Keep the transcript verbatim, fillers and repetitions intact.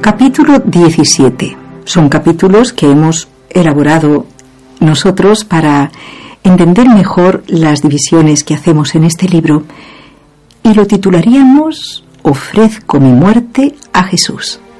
Capítulo diecisiete. Son capítulos que hemos elaborado nosotros para entender mejor las divisiones que hacemos en este libro, y lo titularíamos Ofrezco mi muerte a Jesús.